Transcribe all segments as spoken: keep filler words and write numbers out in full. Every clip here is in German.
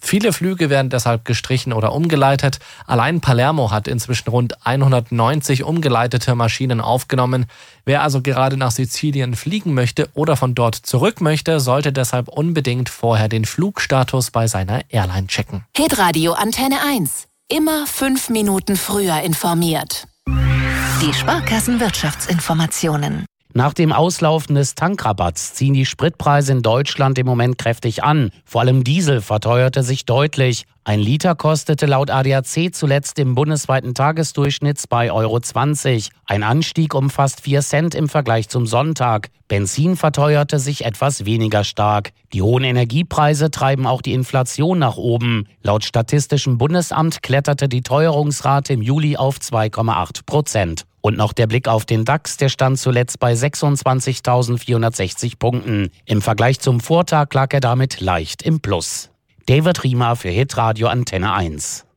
Viele Flüge werden deshalb gestrichen oder umgeleitet. Allein Palermo hat inzwischen rund hundertneunzig umgeleitete Maschinen aufgenommen. Wer also gerade nach Sizilien fliegen möchte oder von dort zurück möchte, sollte deshalb unbedingt vorher den Flugstatus bei seiner Airline checken. Hitradio Antenne eins. Immer fünf Minuten früher informiert. Die Sparkassen-Wirtschaftsinformationen. Nach dem Auslaufen des Tankrabatts ziehen die Spritpreise in Deutschland im Moment kräftig an. Vor allem Diesel verteuerte sich deutlich. Ein Liter kostete laut A D A C zuletzt im bundesweiten Tagesdurchschnitt zwei Euro zwanzig. Ein Anstieg um fast vier Cent im Vergleich zum Sonntag. Benzin verteuerte sich etwas weniger stark. Die hohen Energiepreise treiben auch die Inflation nach oben. Laut Statistischem Bundesamt kletterte die Teuerungsrate im Juli auf zwei Komma acht Prozent. Und noch der Blick auf den DAX, der stand zuletzt bei sechsundzwanzigtausendvierhundertsechzig Punkten. Im Vergleich zum Vortag lag er damit leicht im Plus. David Riemer für Hitradio Antenne eins.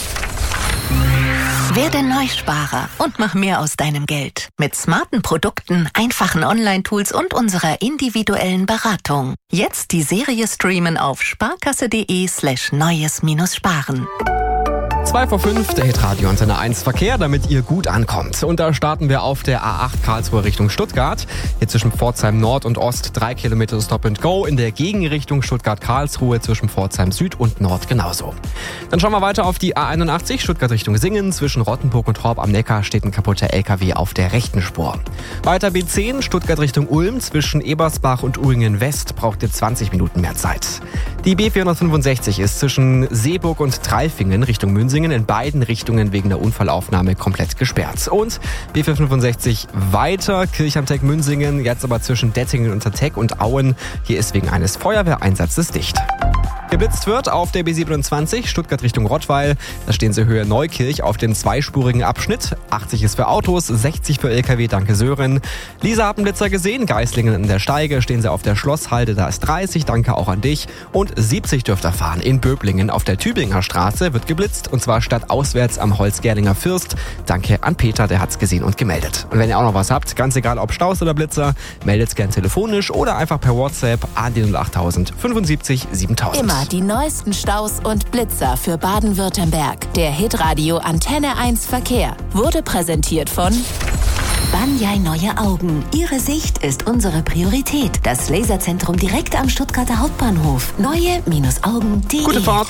Werde Neusparer und mach mehr aus deinem Geld. Mit smarten Produkten, einfachen Online-Tools und unserer individuellen Beratung. Jetzt die Serie streamen auf sparkasse.de slash neues minus sparen. zwei vor fünf, der Hitradio Antenne eins Verkehr, damit ihr gut ankommt. Und da starten wir auf der A acht Karlsruhe Richtung Stuttgart. Hier zwischen Pforzheim Nord und Ost drei Kilometer Stop and Go. In der Gegenrichtung Stuttgart-Karlsruhe zwischen Pforzheim Süd und Nord genauso. Dann schauen wir weiter auf die A einundachtzig, Stuttgart Richtung Singen. Zwischen Rottenburg und Horb am Neckar steht ein kaputter L K W auf der rechten Spur. Weiter B zehn, Stuttgart Richtung Ulm. Zwischen Ebersbach und Uringen West braucht ihr zwanzig Minuten mehr Zeit. Die B vierhundertfünfundsechzig ist zwischen Seeburg und Treifingen Richtung Münsingen in beiden Richtungen wegen der Unfallaufnahme komplett gesperrt. Und B vierhundertfünfundsechzig weiter, Kirchheim-Teck-Münsingen, jetzt aber zwischen Dettingen unter Teck und Auen. Hier ist wegen eines Feuerwehreinsatzes dicht. Geblitzt wird auf der B siebenundzwanzig, Stuttgart Richtung Rottweil. Da stehen sie Höhe Neukirch auf dem zweispurigen Abschnitt. achtzig ist für Autos, sechzig für L K W, danke Sören. Lisa hat einen Blitzer gesehen, Geislingen in der Steige, stehen sie auf der Schlosshalde, da ist dreißig, danke auch an dich. Und siebzig dürft ihr fahren in Böblingen auf der Tübinger Straße, wird geblitzt und zwar stadtauswärts am Holzgerlinger First. Danke an Peter, der hat's gesehen und gemeldet. Und wenn ihr auch noch was habt, ganz egal ob Staus oder Blitzer, meldet's gern telefonisch oder einfach per WhatsApp an die null acht null acht fünfundsiebzig siebentausend. Immer die neuesten Staus und Blitzer für Baden-Württemberg. Der Hitradio Antenne eins Verkehr wurde präsentiert von Banyai Neue Augen. Ihre Sicht ist unsere Priorität. Das Laserzentrum direkt am Stuttgarter Hauptbahnhof. neue Augen punkt de. Gute Fahrt.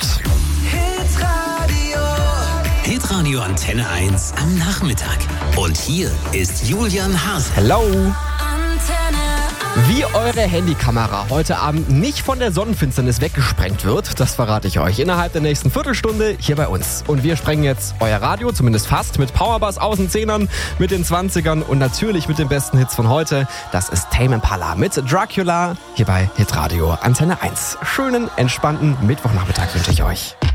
Hitradio Antenne eins am Nachmittag. Und hier ist Julian Haas. Hello. Wie eure Handykamera heute Abend nicht von der Sonnenfinsternis weggesprengt wird, das verrate ich euch innerhalb der nächsten Viertelstunde hier bei uns. Und wir sprengen jetzt euer Radio, zumindest fast, mit Powerbass aus den Zehnern, mit den Zwanzigern und natürlich mit den besten Hits von heute. Das ist Tame Impala mit Dracula hier bei Hitradio Antenne eins. Schönen, entspannten Mittwochnachmittag wünsche ich euch.